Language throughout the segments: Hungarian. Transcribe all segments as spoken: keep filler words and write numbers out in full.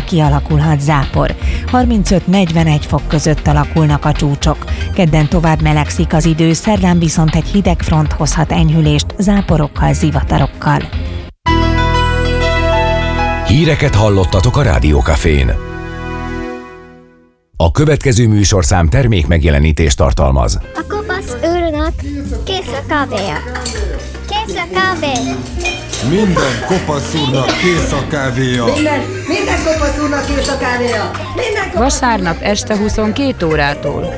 kialakulhat zápor. harmincöt-negyvenegy fok között alakulnak a csúcsok. Kedden tovább melegszik az idő, szerdán viszont egy hideg front hozhat enyhülést záporokkal, zivatarokkal. Híreket hallottatok a Rádió Cafén. A következő műsorszám termék megjelenítést tartalmaz. A kopasz őrnek kész a kávéja. Kész a kávé. Minden kopasz úrnak kész a kávéja. Minden, minden kopasz úrnak kész a kávéja. Minden kopasz... Vasárnap este huszonkét órától.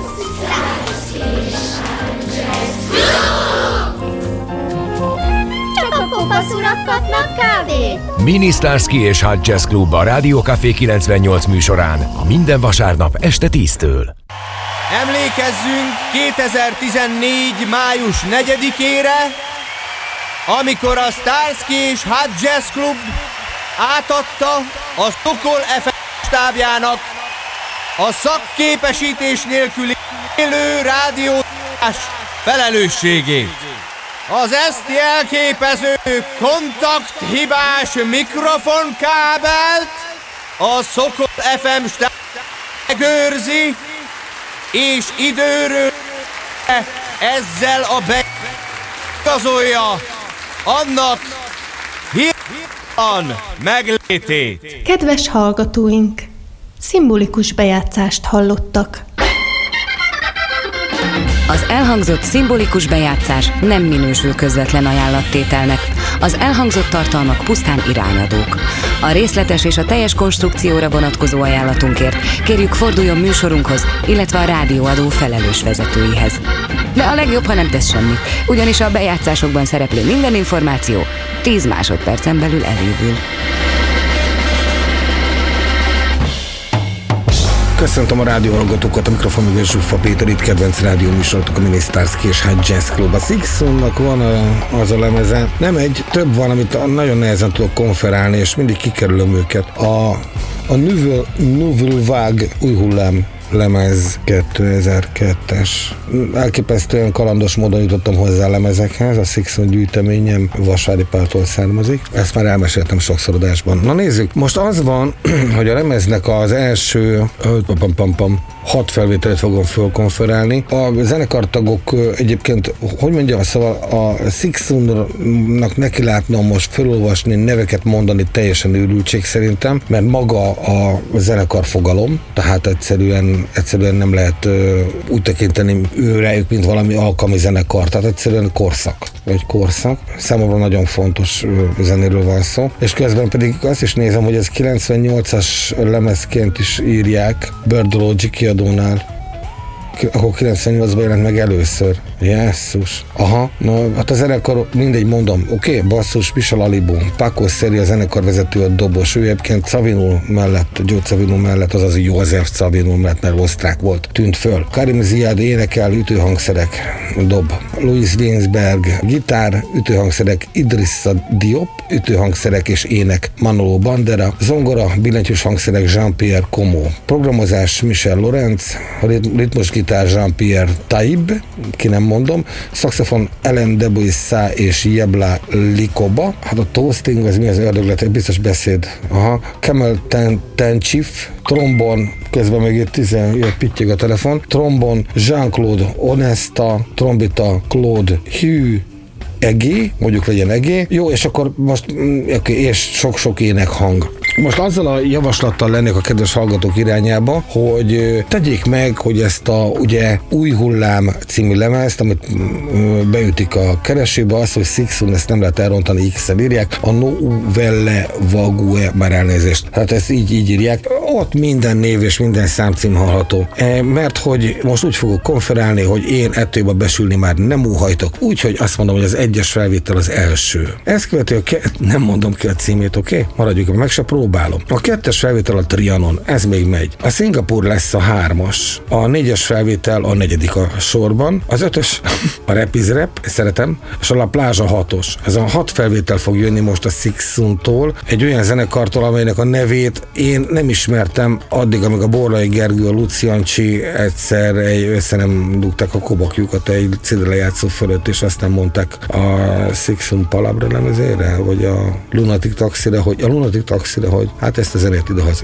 Csak a kopasz urak kapnak kávét. Mini Starsky és Hot Jazz Club a Rádió Café kilencvennyolc műsorán a minden vasárnap este tíztől. Emlékezzünk kétezer-tizennégy. május negyedikére, amikor a Starsky és Hot Jazz Club átadta a Szokol ef em stábjának a szakképesítés nélküli élő rádiózás felelősségét. Az ezt jelképező kontakthibás mikrofonkábelt a Szokol ef em stáb megőrzi, és időről ezzel a beigazolja annak hirtelen meglétét. Kedves hallgatóink, szimbolikus bejátszást hallottak. Az elhangzott szimbolikus bejátszás nem minősül közvetlen ajánlattételnek. Az elhangzott tartalmak pusztán irányadók. A részletes és a teljes konstrukcióra vonatkozó ajánlatunkért kérjük forduljon műsorunkhoz, illetve a rádióadó felelős vezetőihez. De a legjobb, ha nem tesz semmit, ugyanis a bejátszásokban szereplő minden információ tíz másodpercen belül elévül. Köszöntöm a rádióhallgatókat, a mikrofon mögött Zsuffa Péter, itt kedvenc rádióműsorotok, a Mini Starsky és Hot Jazz Club. A Sixonnak van a, az a lemeze, nem egy, több van, amit nagyon nehezen tudok konferálni, és mindig kikerülöm őket. A, a Nouvelle, Nouvelle Vague új hullám lemez kétezer-kettes. Elképesztően kalandos módon jutottam hozzá a lemezekhez, a Sixon gyűjteményem Vasvári Páltól származik. Ezt már elmeséltem sokszor adásban. Na nézzük, most az van, hogy a lemeznek az első pam, pam, pam, hat felvételét fogom fölkonferálni. A zenekartagok egyébként, hogy mondjam, szóval a Sixonnak neki látnom most felolvasni, neveket mondani teljesen őrültség szerintem, mert maga a zenekar fogalom, tehát egyszerűen egyszerűen nem lehet ö, úgy tekinteni őrájuk, mint valami alkalmi zenekar, tehát egyszerűen korszak, vagy korszak. Számomra nagyon fontos ö, zenéről van szó, és közben pedig azt is nézem, hogy ez kilencvennyolcas lemezként is írják Birdology kiadónál, akkor kilencvennyolcban jelent meg először. Jesszus. Aha, na, hát a zenekar, mindegy mondom, oké, okay, basszus, Misal Alibu, Paco Szeri, a zenekarvezető, a dobos, ő egyébként Savinul mellett, Joe Savinul mellett, azaz József Savinul mellett, mert osztrák volt, tűnt föl. Karim Ziad énekel, ütőhangszerek, dob. Louis Winsberg, gitár, ütőhangszerek, Idrissa Diop, ütőhangszerek és ének, Manolo Bandera, zongora, billentyűs hangszerek, Jean-Pierre Como. Programozás, Michel Lorenz, ritmusgitár, Jean-Pierre Taib, ki nem mondom, szaxofon Ellen Deboissa és Jebla Likoba, hát a toasting, az mi az ördöglet, biztos beszéd. Aha, Camel Tenchif, trombon, közben még itt tizen pittyeg a telefon, trombon Jean-Claude Onesta, trombita Claude Hugh Egé, mondjuk legyen Egé. Jó, és akkor most, okay, és sok-sok énekhang. Most azzal a javaslattal lennék a kedves hallgatók irányába, hogy tegyék meg, hogy ezt a ugye új hullám című lemezt, amit beütik a keresőbe, az, hogy Sixon, ezt nem lehet elrontani, X-el írják, a Nouvelle Vague, már elnézést. Hát ezt így, így írják. Ott minden név és minden számcím hallható. E, mert hogy most úgy fogok konferálni, hogy én ettől besülni már nem óhajtok, úgyhogy azt mondom, hogy az egyes felvétel az első. Ezt követő a ke- nem mondom ki a címét, oké? Okay? Maradjuk, meg se próbálom. A kettes felvétel a Trianon, ez még megy. A Szingapúr lesz a hármas. A négyes felvétel a negyedik a sorban. Az ötös a Rap is Rap, szeretem, és a La Plage a hatos. Ez a hat felvétel fog jönni most a Sixontól, egy olyan zenekartól, amelynek a nevét én nem ismertem addig, amíg a Borlai Gergő, a Luciancsi egyszer egy, össze nem dugták a kobakjukat egy cé dé lejátszó fölött, és aztán mondták a Sixon Palabra lemezére, vagy a Lunatic Taxira, hogy a Lunatic Taxira, hogy hát ezt a zenét ide haza